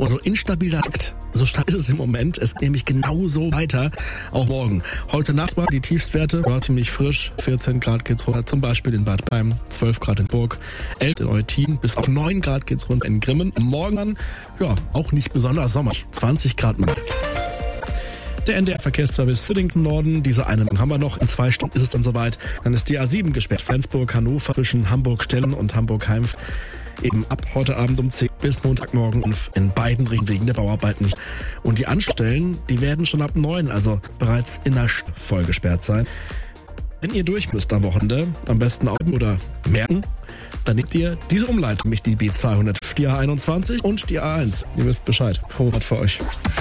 Und so instabil der Takt, so stark ist es im Moment. Es geht nämlich genauso weiter, auch morgen. Heute Nacht war die Tiefstwerte, war ziemlich frisch. 14 Grad geht's runter, zum Beispiel in Bad Beim, 12 Grad in Burg, 11 in Eutin, bis auf 9 Grad geht's runter in Grimmen. Morgen dann, ja, auch nicht besonders sommerlich, 20 Grad mal. Der NDR-Verkehrsservice für den Norden, diese eine haben wir noch. In 2 Stunden ist es dann soweit. Dann ist die A7 gesperrt. Flensburg, Hannover, zwischen Hamburg-Stellen und Hamburg-Heimf. Eben ab heute Abend um 10 bis Montagmorgen in beiden Richtungen wegen der Bauarbeiten. Und die Anstellen, die werden schon ab 9, also bereits in der voll gesperrt sein. Wenn ihr durch müsst am Wochenende, am besten auch oder merken, dann nehmt ihr diese Umleitung, nämlich die B200, die A21 und die A1. Ihr wisst Bescheid. Vorrat für euch.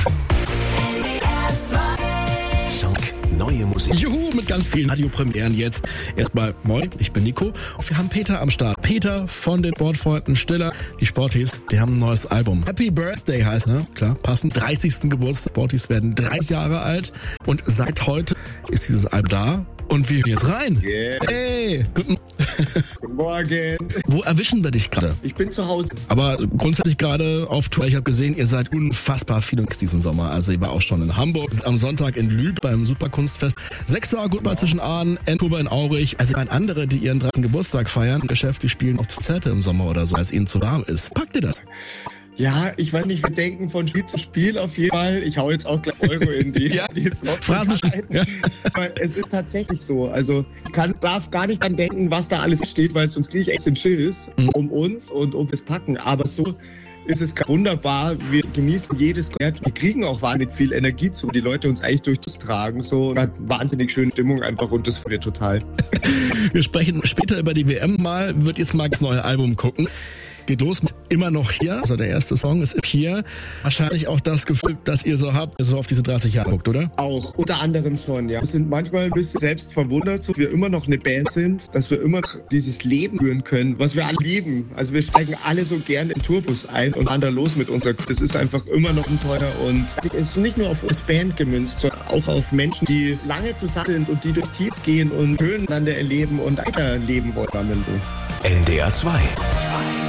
Neue Musik. Juhu, mit ganz vielen Radiopremieren jetzt. Erstmal moin, ich bin Nico und wir haben Peter am Start. Peter von den Sportfreunden Stiller. Die Sporties, die haben ein neues Album. Happy Birthday heißt, ne? Klar, passend. 30. Geburtstag. Sporties werden 3 Jahre alt und seit heute ist dieses Album da. Und wir gehen jetzt rein. Yeah. Hey, guten Morgen. Wo erwischen wir dich gerade? Ich bin zu Hause. Aber grundsätzlich gerade auf Tour. Ich habe gesehen, ihr seid unfassbar viel diesen Sommer. Also ihr war auch schon in Hamburg, am Sonntag in Lübeck beim Superkunstfest. 6. August zwischen Ahn, Oktober in Aurich. Also andere, die ihren 3. Geburtstag feiern, Geschäfte spielen auch Konzerte im Sommer oder so, als ihnen zu warm ist. Packt ihr das? Ja, ich weiß nicht, wir denken von Spiel zu Spiel auf jeden Fall. Ich hau jetzt auch gleich Euro in die, ja, die Phrasen. Ja. Weil es ist tatsächlich so. Also ich darf gar nicht dran denken, was da alles steht, weil sonst kriege ich echt den Schiss um uns und um das Packen. Aber so ist es wunderbar. Wir genießen jedes Konzert. Wir kriegen auch wahnsinnig viel Energie zu, die Leute uns eigentlich durch das tragen. So hat wahnsinnig schöne Stimmung einfach und das freut wir total. Wir sprechen später über die WM mal. Wird jetzt mal das neue Album gucken. Geht los mit Immer noch hier. Also der erste Song ist hier. Wahrscheinlich auch das Gefühl, das ihr so habt, so auf diese 30 Jahre guckt, oder? Auch, unter anderem schon, ja. Wir sind manchmal ein bisschen selbst verwundert, so wir immer noch eine Band sind, dass wir immer dieses Leben führen können, was wir alle lieben. Also wir steigen alle so gerne in den Tourbus ein und fahren da los mit unserer Crew. Das ist einfach immer noch ein teuer und es ist nicht nur auf uns Band gemünzt, sondern auch auf Menschen, die lange zusammen sind und die durch Tiefs gehen und Höhen miteinander erleben und weiterleben wollen. So. NDR 2.